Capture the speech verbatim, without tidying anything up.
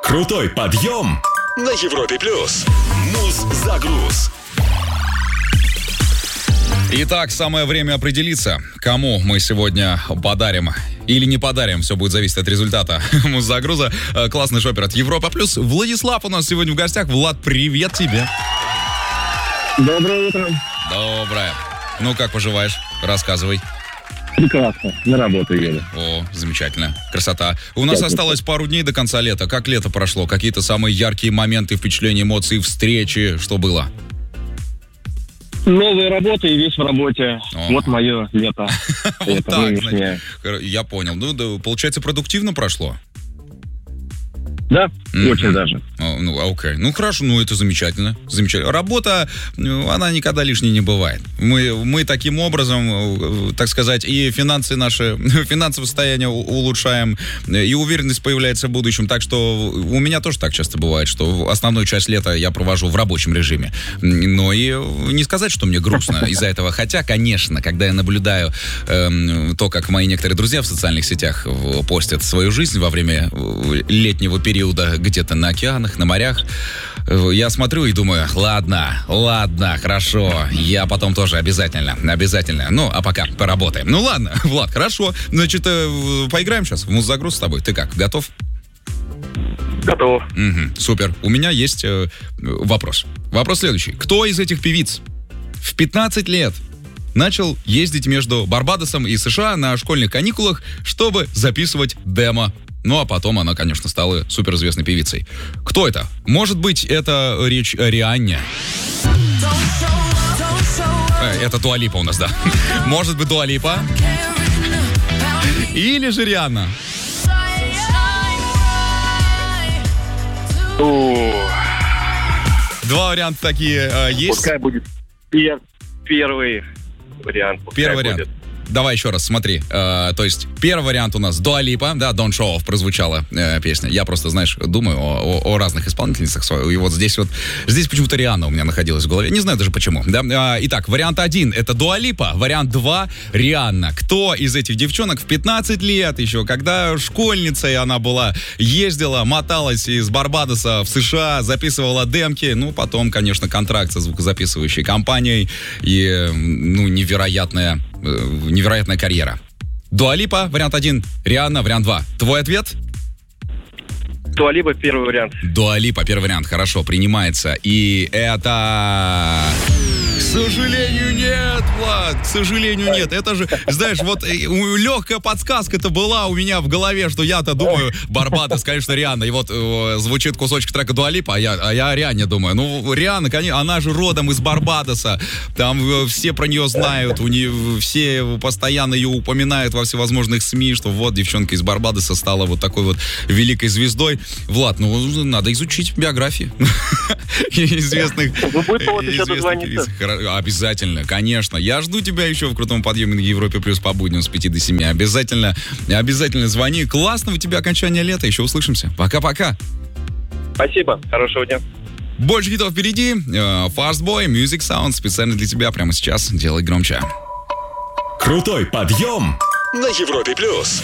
Крутой подъем на Европе плюс. Муз-загруз. Итак, самое время определиться, кому мы сегодня подарим или не подарим. Все будет зависеть от результата муз-загруза. Классный шопер от Европа плюс. Владислав у нас сегодня в гостях. Влад, привет тебе. Доброе утро. Доброе. Ну, как поживаешь? Рассказывай. Прекрасно. На работу еду. О, замечательно. Красота. У нас осталось пару дней до конца лета. Как лето прошло? Какие-то самые яркие моменты, впечатления, эмоции, встречи? Что было? Новая работа и весь в работе. О. Вот мое лето. Вот Это так, нынешнее. значит. Я понял. Ну, да, получается, продуктивно прошло? Да, Мгм. очень даже. О, ну, окей. Ну, хорошо, ну, это замечательно. Замечательно. Работа, ну, она никогда лишней не бывает. Мы, мы таким образом, э, так сказать, и финансы наши, финансовое состояние у- улучшаем, и уверенность появляется в будущем. Так что у меня тоже так часто бывает, что основную часть лета я провожу в рабочем режиме. Но и не сказать, что мне грустно из-за этого. Хотя, конечно, когда я наблюдаю эм, то, как мои некоторые друзья в социальных сетях э, постят свою жизнь во время э, летнего периода, где-то на океанах, на морях, я смотрю и думаю, ладно, ладно, хорошо, я потом тоже обязательно, обязательно. Ну, а пока поработаем. Ну, ладно, Влад, хорошо. Значит, э, поиграем сейчас в муз-загруз с тобой. Ты как, готов? Готов. Мгм, супер. У меня есть э, вопрос. Вопрос следующий. Кто из этих певиц в пятнадцать лет начал ездить между Барбадосом и США на школьных каникулах, чтобы записывать демо? Ну, а потом она, конечно, стала суперизвестной певицей. Кто это? Может быть, это речь о Рианне? Э, Это Дуа Липа у нас, да. Может быть, Дуа Липа? Или же Рианна? О, Два варианта такие э, есть. Пускай будет пер- первый вариант. пускай Первый вариант. будет. Давай еще раз, смотри. Э, то есть, первый вариант у нас Дуа Липа, да, Don't Show Off прозвучала э, песня. Я просто, знаешь, думаю о, о- о разных исполнительницах. И вот здесь вот, здесь почему-то Рианна у меня находилась в голове. Не знаю даже почему. Да? А, итак, вариант один — это Дуа Липа, вариант два — Рианна. Кто из этих девчонок в пятнадцать лет еще, когда школьницей она была, ездила, моталась из Барбадоса в США, записывала демки, ну, потом, конечно, контракт со звукозаписывающей компанией и, э, ну, невероятная невероятная карьера. Дуа Липа, вариант один, Рианна, вариант два. Твой ответ? Дуа Липа первый вариант. Дуа Липа, первый вариант, хорошо, принимается. И это... К сожалению, нет, Влад, к сожалению, нет. Это же, знаешь, вот э, легкая подсказка-то была у меня в голове, что я-то думаю, Барбадос, конечно, Рианна. И вот э, звучит кусочек трека Дуа Липа, а я, а я о Рианне думаю. Ну, Рианна, конечно, она же родом из Барбадоса. Там э, все про нее знают, у нее все постоянно ее упоминают во всевозможных СМИ, что вот девчонка из Барбадоса стала вот такой вот великой звездой. Влад, ну, надо изучить биографии известных Ну, будет повод еще известных дозвониться. певиц. Хоро- Обязательно, конечно. Я жду тебя еще в крутом подъеме на Европе плюс по будням с пяти до семи. Обязательно, обязательно звони. Классного тебе окончания лета. Еще услышимся. Пока-пока. Спасибо. Хорошего дня. Больше хитов впереди. Э, Fast Boy, Music Sound специально для тебя прямо сейчас. Делай громче. Крутой подъем на Европе плюс.